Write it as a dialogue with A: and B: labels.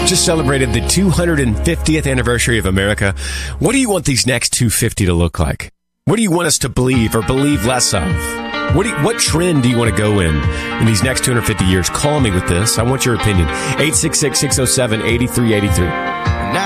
A: Just celebrated the 250th anniversary of America. What do you want these next 250 to look like? What do you want us to believe or believe less of? What trend do you want to go in these next 250 years? Call me with this. I want your opinion. 866-607-8383.